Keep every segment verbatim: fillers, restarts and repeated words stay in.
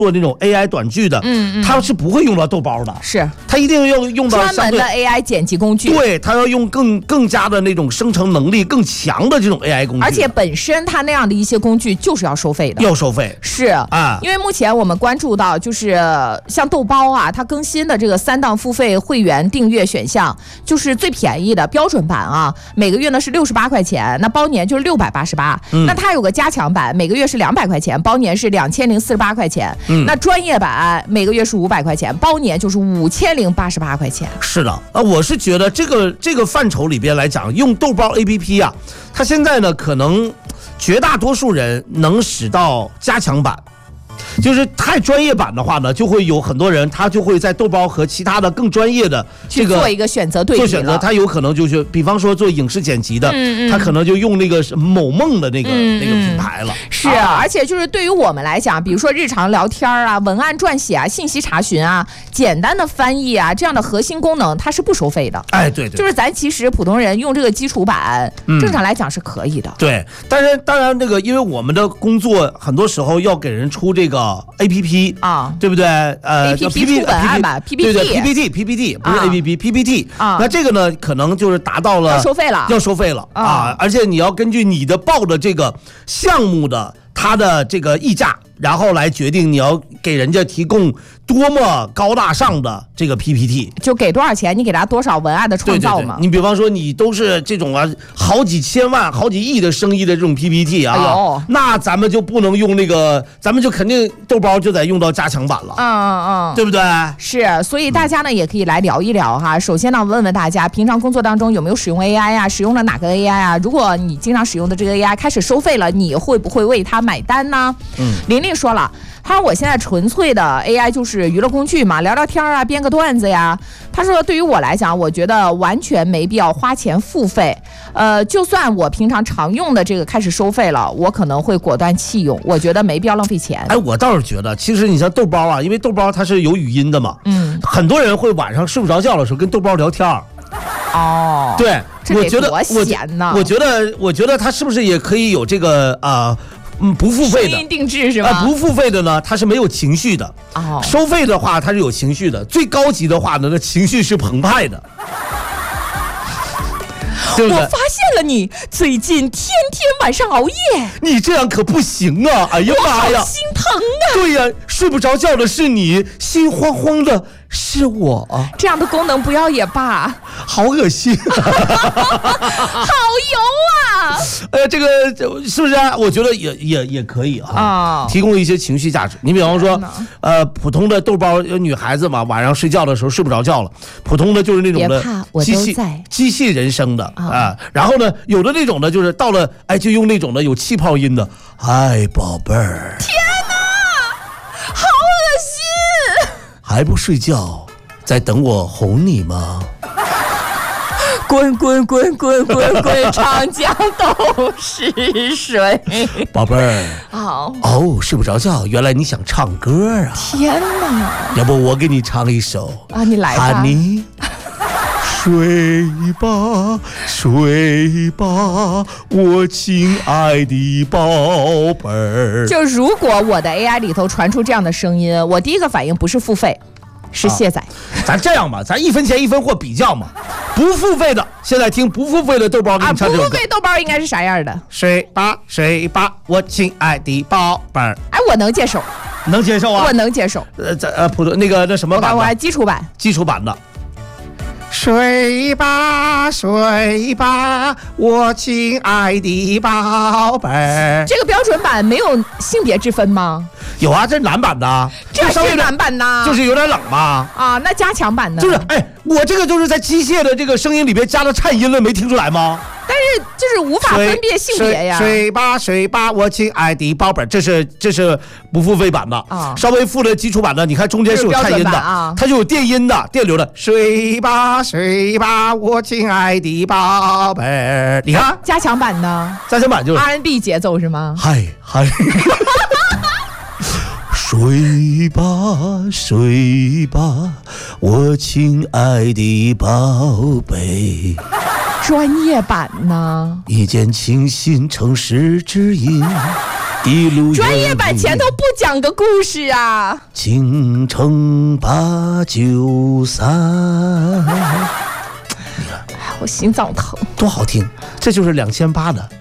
做那种 A I 短剧的， 嗯嗯， 它是不会用到豆包的， 是它一定要用到专门的 A I 剪辑工具， 对，它要用更更加的那种生成能力更强的这种 A I 工具， 而且本身它那样的一些工具就是要收费的， 要收费， 是啊， 因为目前我们关注到就是像豆包啊，它更新的这个三档付费会员订阅选项，就是最便宜的标准版啊，每个月呢是六十八块钱，那包年就是六百八十八，那它有个加强版，每个月是两百块钱，包年是两千零四十八块钱，嗯，那专业版每个月是五百块钱，包年就是五千零八十八块钱。 是的，啊，我是觉得这个这个范畴里边来讲，用豆包 A P P 啊，它现在呢可能绝大多数人能使到加强版。就是太专业版的话呢，就会有很多人他就会在豆包和其他的更专业的这个做一个选择对比， 做选择，他有可能就是比方说做影视剪辑的，嗯嗯，他可能就用那个某梦的那个、嗯、那个品牌了。 是、啊，而且就是对于我们来讲，比如说日常聊天啊、文案撰写啊、信息查询啊、简单的翻译啊这样的核心功能，它是不收费的。 哎，对对， 就是咱其实普通人用这个基础版，嗯、正常来讲是可以的。 对，但是当然那个，因为我们的工作很多时候要给人出这个 A P P 啊，对不对？呃 ，A P P 出文案吧 ，P P T， 对对 ，P P T，P P T 不是 A P P，P P T 啊。那这个呢，可能就是达到了要收费了， 要收费了啊！而且你要根据你的报的这个项目的它的这个溢价，然后来决定你要给人家提供多么高大上的这个 P P T， 就给多少钱，你给他多少文案的创造嘛。 对对对，你比方说你都是这种啊好几千万、好几亿的生意的这种 P P T 啊，哎呦，那咱们就不能用那个，咱们就肯定豆包就得用到加强版了。 嗯嗯嗯， 对不对？ 是，所以大家呢也可以来聊一聊哈。首先呢，问问大家平常工作当中有没有使用 A I 啊？使用了哪个 A I 啊？如果你经常使用的这个 A I 开始收费了，你会不会为它买单呢？嗯，琳琳说了。他说我现在纯粹的 A I 就是娱乐工具嘛，聊聊天啊，编个段子呀。他说对于我来讲，我觉得完全没必要花钱付费。呃，就算我平常常用的这个开始收费了，我可能会果断弃用。我觉得没必要浪费钱。 哎，我倒是觉得，其实你像豆包啊，因为豆包它是有语音的嘛，嗯，很多人会晚上睡不着觉的时候跟豆包聊天。 哦， 对，我觉得多闲呢。 我觉得，我觉得它是不是也可以有这个啊？呃嗯，不付费的声音定制是吧？ 啊，不付费的呢，它是没有情绪的。哦，收费的话，它是有情绪的。最高级的话呢，那情绪是澎湃的。对不对？ 我发现了你最近天天晚上熬夜， 你这样可不行啊！哎呀妈呀， 我好心疼啊！ 对呀，睡不着觉的是你，心慌慌的是我。 这样的功能不要也罢， 好恶心， 好油啊！ 呃，这个是不是啊？我觉得也也也可以哈、啊，提供一些情绪价值。你比方说，呃，普通的豆包有女孩子嘛，晚上睡觉的时候睡不着觉了，普通的就是那种的机器机器人声的啊、呃。然后呢，有的那种的就是到了哎，就用那种的有气泡音的，嗨，宝贝儿。 天哪，好恶心！ 还不睡觉，在等我哄你吗？ 滚滚滚滚滚滚，长江都是水。 宝贝儿， 好哦，睡不着觉，原来你想唱歌啊！ 天哪， 要不我给你唱一首啊？你来吧。 你睡吧，睡吧，我亲爱的宝贝儿。 就如果我的 A I 里头传出这样的声音，我第一个反应不是付费，是卸载。 啊、咱这样吧，咱一分钱一分货比较嘛。不付费的，现在听不付费的豆包给你唱这首歌。 啊，不付费豆包应该是啥样的？ 睡吧，睡吧，我亲爱的宝贝儿。 哎，我能接受， 能接受啊， 我能接受。 呃，这呃普通那个那什么版的？ 我还基础版， 基础版的。睡吧，睡吧，我亲爱的宝贝儿。 这个标准版没有性别之分吗？ 有啊，这是男版的。 这是男版的， 就是有点冷嘛。 啊，那加强版的。 就是哎，我这个就是在机械的这个声音里边加了颤音了，没听出来吗？ 但是就是无法分辨性别呀。 睡吧，睡吧，我亲爱的宝贝儿，这是这是不付费版的啊。稍微付了基础版的，你看中间是有颤音的，啊、它就有电音的、电流的。睡吧，睡吧，我亲爱的宝贝儿，你看加强版呢？ 加强版就是 R and B 节奏是吗？ 嗨嗨。睡吧，睡吧，我亲爱的宝贝。 专业版呢？ 一见倾心，诚实之音， 一路专业版前头不讲个故事啊。 京城八九三， 我心脏疼， 多好听！这就是两千八的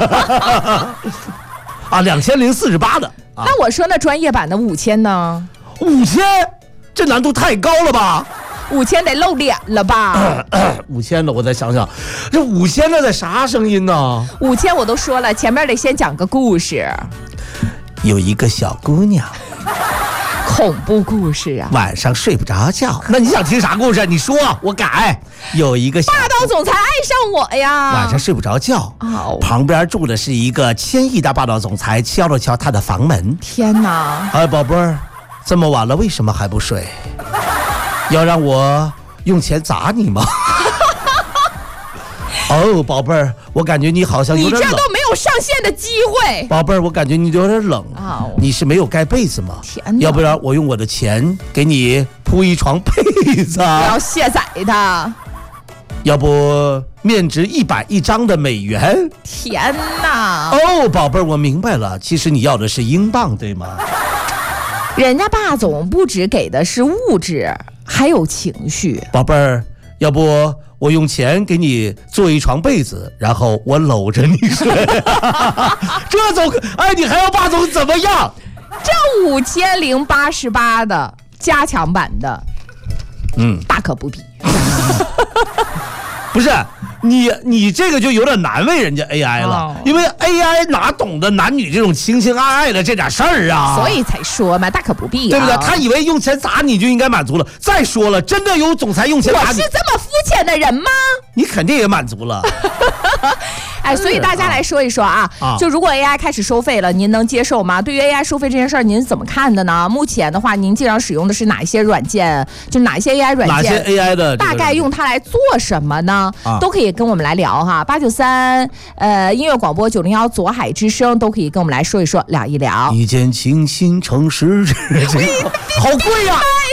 啊，两千零四十八的。啊、 那我说那专业版的五千呢？ 五千，这难度太高了吧？ 五千得露脸了吧？ 五千的，我再想想，这五千的在啥声音呢？ 五千我都说了，前面得先讲个故事。 有一个小姑娘， 恐怖故事啊， 晚上睡不着觉。那你想听啥故事？你说，我改。有一个小霸道总裁爱上我呀， 晚上睡不着觉， 哦、 旁边住的是一个千亿的霸道总裁，敲了敲他的房门。 天哪！ 哎，宝贝儿，这么晚了，为什么还不睡？要让我用钱砸你吗？哦，宝贝儿，我感觉你好像有点冷。 你这都没有上线的机会。 宝贝儿，我感觉你有点冷。 哦、 你是没有盖被子吗？ 天哪！ 要不然我用我的钱给你铺一床被子。我要卸载的。 要不面值一百一张的美元？ 天哪！ 哦，宝贝儿，我明白了，其实你要的是英镑，对吗？ 人家霸总不只给的是物质，还有情绪。 宝贝儿，要不我用钱给你做一床被子，然后我搂着你睡。这总哎，你还要霸总怎么样？ 这五千零八十八的加强版的， 嗯， 大可不必。 不是你，你这个就有点难为人家 A I 了，哦、因为 A I 哪懂得男女这种情情爱爱的这点事儿啊， 所以才说嘛，大可不必、啊， 对不对？他以为用钱砸你就应该满足了。再说了，真的有总裁用钱砸你， 我是这么肤浅的人吗？ 你肯定也满足了。 哎，所以大家来说一说啊，啊就如果 A I 开始收费了，您能接受吗？对于 A I 收费这件事儿，您是怎么看的呢？目前的话，您经常使用的是哪一些软件？就哪一些 A I 软件？ 哪些 A I 的？ 大概用它来做什么呢？啊、都可以跟我们来聊哈。八九三呃音乐广播九零幺左海之声都可以跟我们来说一说，聊一聊。 一见倾心城市，好贵呀、啊！